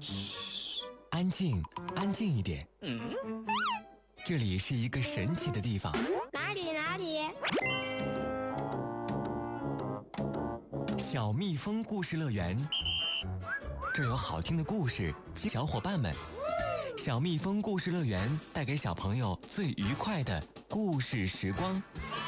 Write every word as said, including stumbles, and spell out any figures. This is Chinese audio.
嘘，安静，安静一点。嗯，这里是一个神奇的地方。 哪里哪里？ 小蜜蜂故事乐园，这有好听的故事，小伙伴们。小蜜蜂故事乐园带给小朋友最愉快的故事时光。